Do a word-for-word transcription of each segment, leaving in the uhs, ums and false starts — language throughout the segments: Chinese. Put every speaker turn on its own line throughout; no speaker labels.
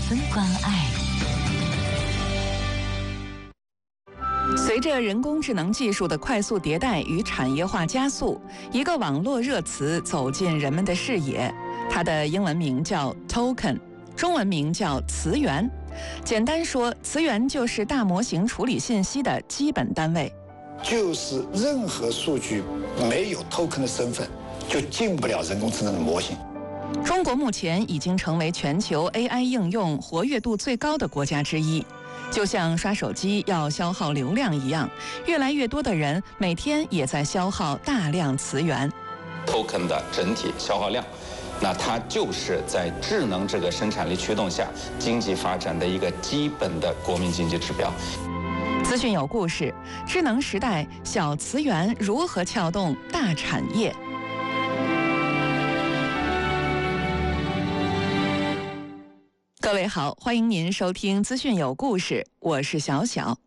分关爱。
随着人工智能技术的快速迭代与产业化加速，一个网络热词走进人们的视野。它的英文名叫 token， 中文名叫词源。简单说，词源就是大模型处理信息的基本单位。
就是任何数据没有 token 的身份，就进不了人工智能的模型。
中国目前已经成为全球 A I 应用活跃度最高的国家之一。就像刷手机要消耗流量一样，越来越多的人每天也在消耗大量词源。
token 的整体消耗量，那它就是在智能这个生产力驱动下经济发展的一个基本的国民经济指标。
资讯有故事，智能时代小词源如何撬动大产业？各位好，欢迎您收听资讯有故事，我是小小。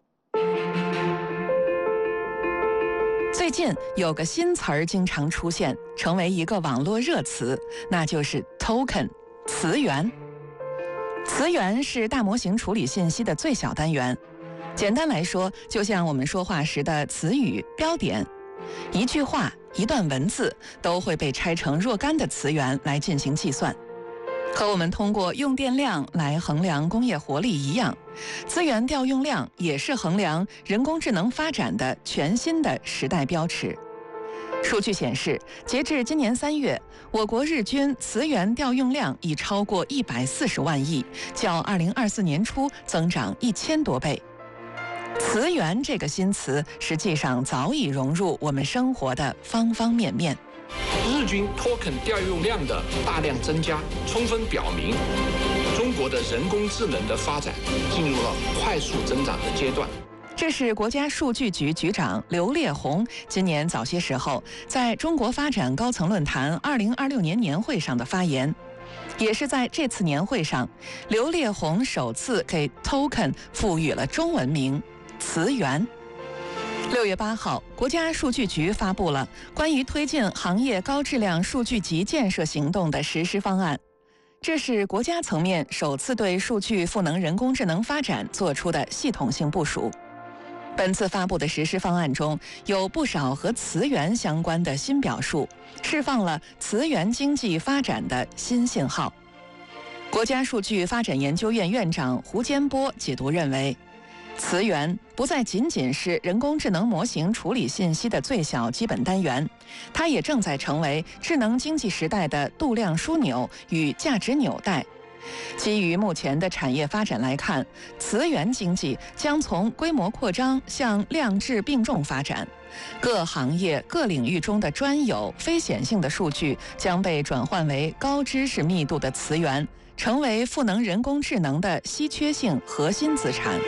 最近有个新词儿经常出现，成为一个网络热词，那就是 token 词源。词源是大模型处理信息的最小单元。简单来说，就像我们说话时的词语、标点，一句话、一段文字都会被拆成若干的词源来进行计算。和我们通过用电量来衡量工业活力一样，资源调用量也是衡量人工智能发展的全新的时代标尺。数据显示，截至今年三月，我国日均词源调用量已超过一百四十万亿，较二零二四年初增长一千多倍。词源这个新词，实际上早已融入我们生活的方方面面。
日均 token 调用量的大量增加，充分表明中国的人工智能的发展进入了快速增长的阶段。
这是国家数据局局长刘烈宏今年早些时候在中国发展高层论坛二零二六年年会上的发言。也是在这次年会上，刘烈宏首次给 token 赋予了中文名词源。六月八号，国家数据局发布了关于推进行业高质量数据集建设行动的实施方案。这是国家层面首次对数据赋能人工智能发展做出的系统性部署。本次发布的实施方案中，有不少和词源相关的新表述，释放了词源经济发展的新信号。国家数据发展研究院院长胡坚波解读认为，词源不再仅仅是人工智能模型处理信息的最小基本单元，它也正在成为智能经济时代的度量枢纽与价值纽带。基于目前的产业发展来看，词源经济将从规模扩张向量质并重发展，各行业各领域中的专有非显性的数据将被转换为高知识密度的词源，成为赋能人工智能的稀缺性核心资产。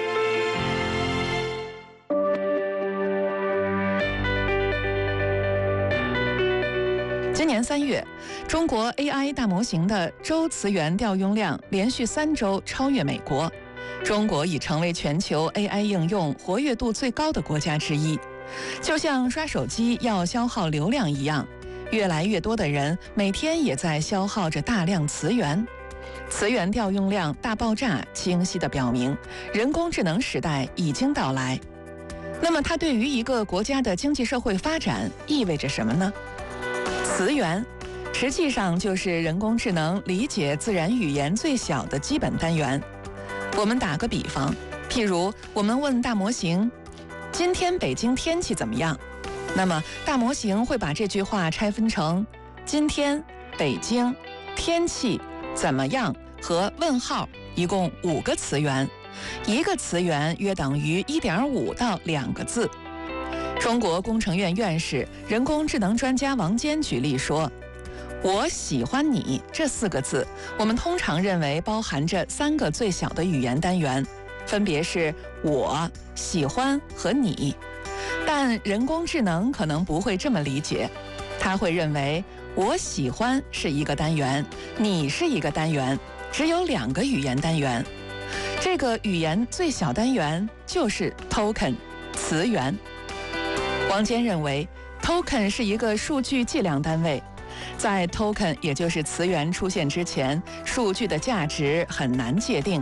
今年三月，中国 A I 大模型的周词源调用量连续三周超越美国，中国已成为全球 A I 应用活跃度最高的国家之一。就像刷手机要消耗流量一样，越来越多的人每天也在消耗着大量词源。词源调用量大爆炸，清晰地表明人工智能时代已经到来。那么它对于一个国家的经济社会发展意味着什么呢？词源实际上就是人工智能理解自然语言最小的基本单元。我们打个比方，譬如我们问大模型，今天北京天气怎么样？那么大模型会把这句话拆分成今天、北京、天气、怎么样和问号，一共五个词源，一个词源约等于 一点五 到两个字。中国工程院院士、人工智能专家王坚举例说，我喜欢你这四个字，我们通常认为包含着三个最小的语言单元，分别是我、喜欢和你。但人工智能可能不会这么理解，它会认为我喜欢是一个单元，你是一个单元，只有两个语言单元。这个语言最小单元就是 token 词源。王坚认为 token 是一个数据计量单位，在 token 也就是词源出现之前，数据的价值很难界定。